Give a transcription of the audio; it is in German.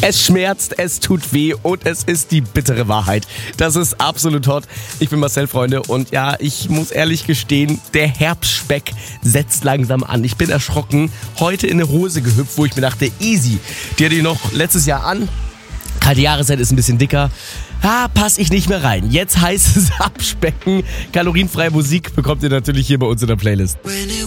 Es schmerzt, es tut weh und es ist die bittere Wahrheit. Das ist absolut hot. Ich bin Marcel, Freunde, und ja, ich muss ehrlich gestehen, der Herbstspeck setzt langsam an. Ich bin erschrocken, heute in eine Hose gehüpft, wo ich mir dachte, easy, die hatte ich noch letztes Jahr an. Kalte Jahreszeit ist ein bisschen dicker. Passe ich nicht mehr rein. Jetzt heißt es abspecken. Kalorienfreie Musik bekommt ihr natürlich hier bei uns in der Playlist.